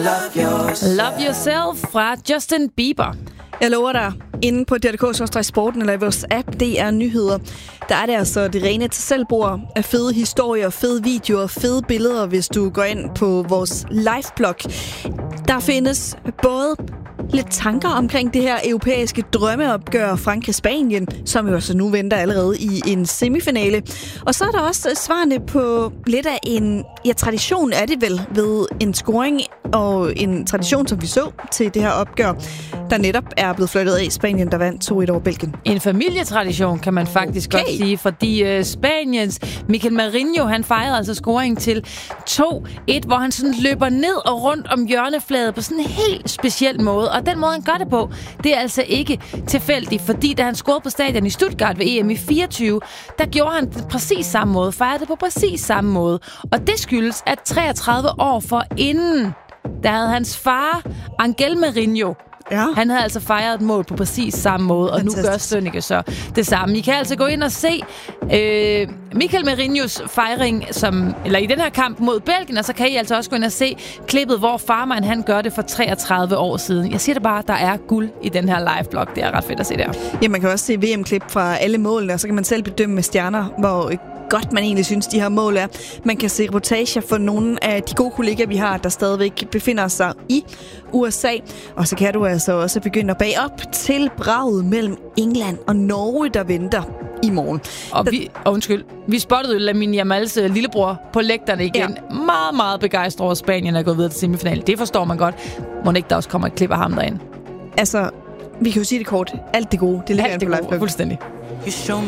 Love Yourself fra Justin Bieber. Jeg lover dig, inde på DRK/sporten eller i vores app, DR Nyheder, der er det altså det rene til selvbord af fede historier, fede videoer, fede billeder, hvis du går ind på vores liveblog. Der findes både lidt tanker omkring det her europæiske drømmeopgør Frankrig-Spanien, som jo altså nu venter allerede i en semifinale. Og så er der også svarene på lidt af en, tradition er det vel, ved en scoring og en tradition, som vi så til det her opgør, der netop er blevet flyttet af Spanien, der vandt 2-1 over Belgien. En familietradition, kan man faktisk godt sige, fordi Spaniens Mikel Merino, han fejrede altså scoring til 2-1, hvor han sådan løber ned og rundt om hjørnefladet på sådan en helt speciel måde. Og den måde, han gør det på, det er altså ikke tilfældigt, fordi da han scorede på stadion i Stuttgart ved EM i 24, der gjorde han det præcis samme måde, fejrede det på præcis samme måde. Og det skyldes, at 33 år forinden, der havde hans far, Angel Merino, han havde altså fejret et mål på præcis samme måde, og nu gør Sønneke så det samme. I kan altså gå ind og se Mikel Merinos fejring i den her kamp mod Belgien, og så kan I altså også gå ind og se klippet, hvor farmand han gør det for 33 år siden. Jeg siger det bare, der er guld i den her live-blog. Det er ret fedt at se der. Ja, man kan også se VM-klip fra alle målene, og så kan man selv bedømme med stjerner, hvor godt man egentlig synes, de her mål er. Man kan se reportager for nogle af de gode kollegaer, vi har, der stadigvæk befinder sig i USA. Og så kan du altså også begynde at bage op til braget mellem England og Norge, der venter i morgen. Og vi spottede jo Lamine Yamals lillebror på lægterne igen. Ja. Meget, meget begejstret over Spanien er gået videre til semifinalen. Det forstår man godt. Må ikke der også kommer et klip af ham derind? Altså, vi kan jo sige det kort. Alt det gode, det ligger alt det på live. Fuldstændig. You show